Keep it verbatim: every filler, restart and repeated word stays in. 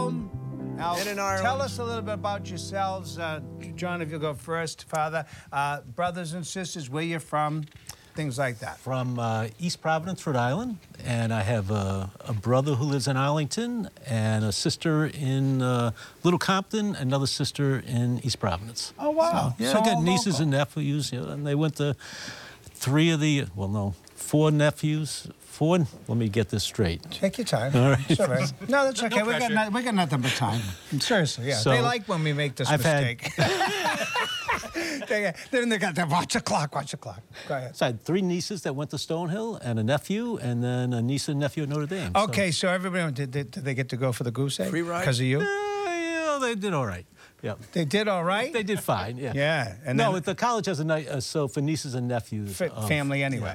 home. Now, and in Ireland. tell us a little bit about yourselves. Uh, John, if you go first, Father. Uh, brothers and sisters, where you're from, things like that. From uh, East Providence, Rhode Island, and I have a, a brother who lives in Arlington, and a sister in uh, Little Compton, another sister in East Providence. Oh, wow. So, yeah, So I got all nieces local. and nephews, you know, and they went to three of the, well, no, four nephews, four, let me get this straight. Take your time. All right. It's all right. No, that's okay. we, got pressure. no, we got nothing but time. Seriously, yeah. So, they like when we make this I've had- mistake. they, then they got to watch the clock, watch the clock. Go ahead. So I had three nieces that went to Stonehill, and a nephew, and then a niece and nephew at Notre Dame. So- Okay, so everybody, did, did, did they get to go for the goose egg? Free ride? Because of you? Uh, yeah, they did all right. Yeah. They did all right? They did fine, yeah. Yeah. And no, then the college has a nice, uh, so for nieces and nephews. fa- of- family anyway.